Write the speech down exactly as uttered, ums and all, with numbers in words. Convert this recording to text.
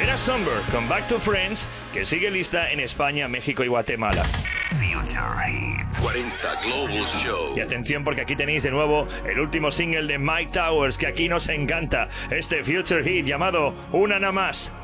Era Somber con Back to Friends, que sigue lista en España, México y Guatemala. cuarenta Global Show. Y atención, porque aquí tenéis de nuevo el último single de Mike Towers, que aquí nos encanta, este Future Hit llamado Una Nada Más.